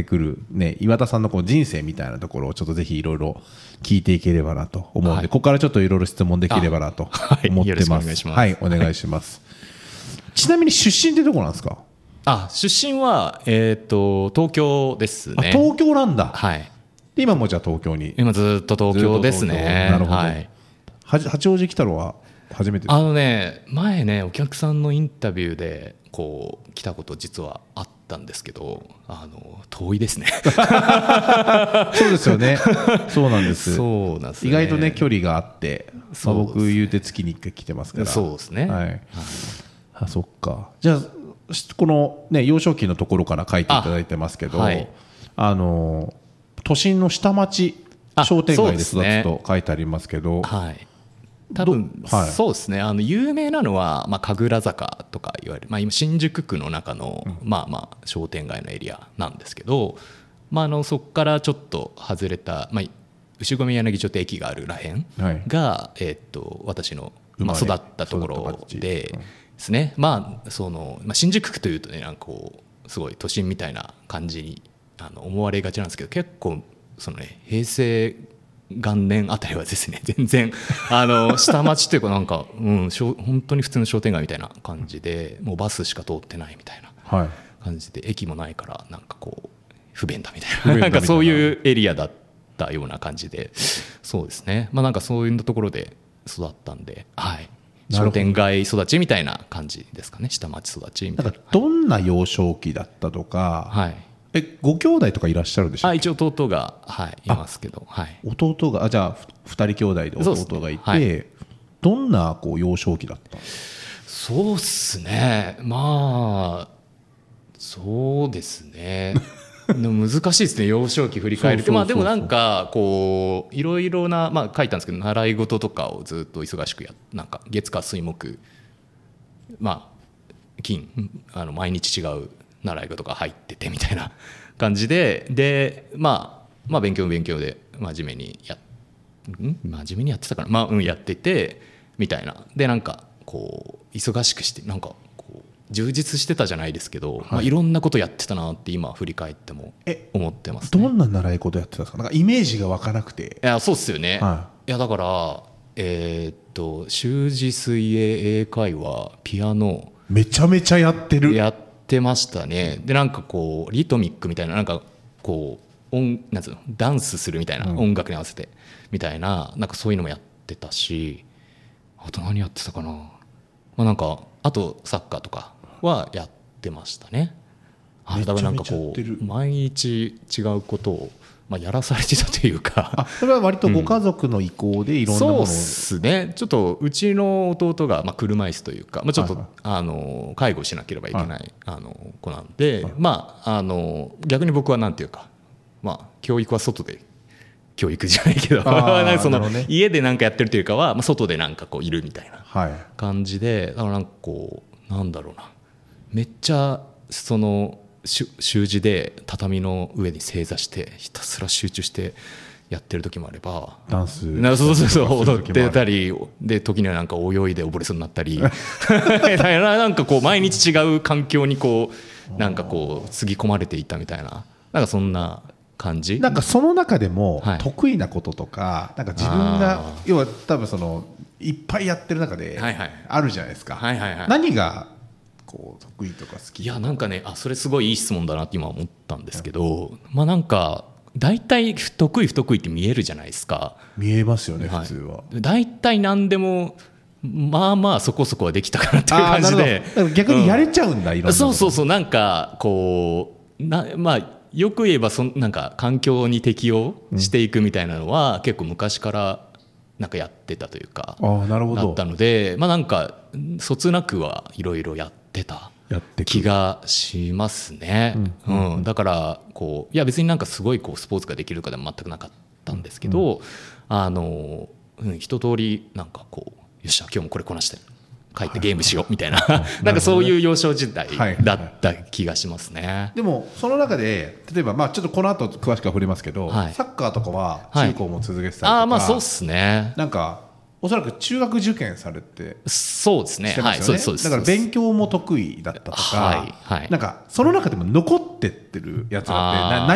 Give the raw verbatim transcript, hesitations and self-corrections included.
くる、ね、岩田さんのこう人生みたいなところをちょっとぜひいろいろ聞いていければなと思うので、はい、ここからちょっといろいろ質問できればなと思ってます。はい、お願いします。ちなみに出身ってどこなんですか？ あ、出身は、えー、と東京ですね。 あ、東京なんだ。 はい。 で今もじゃあ東京に。 今ずっと東京ですね。 なるほど。 はい、 八王子来たのは初めてですか？ あのね、前ねお客さんのインタビューでこう来たこと実はあったんですけど、あの遠いですね。 そうですよね。そうなんです。 そうなんですね。 意外とね距離があって、まあ、僕言うて月にいっかい来てますから。 そうですね。はい。はい、 あ、そっか。じゃあこのね幼少期のところから書いていただいてますけど、あ、はい、あの都心の下町商店街で育つと書いてありますけど、 はい、多分、はい、そうですね。あの有名なのは、まあ、神楽坂とかいわゆる、まあ、今新宿区の中の、うん、まあまあ商店街のエリアなんですけど、まあ、あのそこからちょっと外れた、まあ、牛込柳町って駅があるらへんが、はい、えー、っと私の、まあ、育ったところでですね。まあそのまあ、新宿区というとね、なんかこうすごい都心みたいな感じにあの思われがちなんですけど、結構その、ね、平成元年あたりはですね、全然あの下町というかなんか、うん、本当に普通の商店街みたいな感じで、もうバスしか通ってないみたいな感じで、はい、駅もないからなんかこう不便だみたいな、なんかそういうエリアだったような感じで、そうですね、まあ、なんかそういうところで育ったんで、はい、商店街育ちみたいな感じですかね。下町育ちみたいな。 なんかどんな幼少期だったとか、はい、えご兄弟とかいらっしゃるでしょうか？ あ、一応弟が、はい、いますけど、はい、 弟があ、じゃあふたり兄弟で弟がいて、はい、どんなこう幼少期だったんですか？ そうっすね、まあそうですね。難しいですね、幼少期振り返るって。まあでもなんかこういろいろな、まあ書いたんですけど、習い事とかをずっと忙しくや、なんか月火水木、まあ金、あの毎日違う習い事が入っててみたいな感じで、でまあまあ勉強勉強で真面目にやん真面目にやってたかな、まあうんやっててみたいな。でなんかこう忙しくしてなんか充実してたじゃないですけど、はい、まあ、いろんなことやってたなって今振り返っても思ってますね。 どんな習い事やってたんですか？なんかイメージが湧かなくて。 いやそうっすよね、はい、いやだからえー、っと習字水泳英会話ピアノめちゃめちゃやってる。 やってましたね。でなんかこうリトミックみたいな、なんかこう音なんつうのダンスするみたいな、うん、音楽に合わせてみたいな、なんかそういうのもやってたし、あと何やってたかな、まあ、なんかあとサッカーとかはやってましたね。だからなんかこう毎日違うことを、まあ、やらされてたというか。 あ、それは割とご家族の意向でいろんなものを、うん、 そうですね。ちょっとうちの弟がまあ車椅子というか、まあ、ちょっと、はいはい、あの介護しなければいけない、はい、あの子なんで、はい、まあ、あの逆に僕はなんていうか、まあ、教育は外で教育じゃないけどなんかその、ね、家で何かやってるというかは、まあ、外でなんかこういるみたいな感じで、はい、だからなんかこうなんだろうな、めっちゃその習字で畳の上に正座してひたすら集中してやってる時もあれば、 ダンスそうそうそう踊ってたりで、時にはなんか泳いで溺れそうになったりなんかこう毎日違う環境にこうなんかこうつぎ込まれていたみたいな、なんかそんな感じ。 なんかその中でも得意なこととか、はい、なんか自分が要は多分そのいっぱいやってる中であるじゃないですか。 はいはいはい、 何がこう得意とか好き？ いやなんかね、あ、それすごいいい質問だなって今思ったんですけど、まあなんか大体得意不得意って見えるじゃないですか。 見えますよね、はい、普通は。 大体何でもまあまあそこそこはできたかなっていう感じで、 逆にやれちゃうんだ、うん、いろんなこと。 そうそうそう、なんかこうな、まあよく言えばそなんか環境に適応していくみたいなのは、うん、結構昔からなんかやってたというか、 あ、なるほど、 だったので、まあなんかそつなくはいろいろやってた気がしますね。うんうんうん、だからこういや別になんかすごいこうスポーツができるかでも全くなかったんですけど、うん、あの、うん、一通りなんかこうよっしゃ今日もこれこなして帰ってゲームしようみたいな、はい、なんかそういう幼少時代だった気がしますね。はいはいはい、 でもその中で例えば、まあ、ちょっとこの後詳しくは触れますけど、はい、サッカーとかは中高も続けてたりとか、はい、 あ、まあそうっすね。 なんかおそらく中学受験されてそうですね、はい、そうですそうです。 だから勉強も得意だったとか、 はいはい、 なんかその中でも残ってってるやつがあって、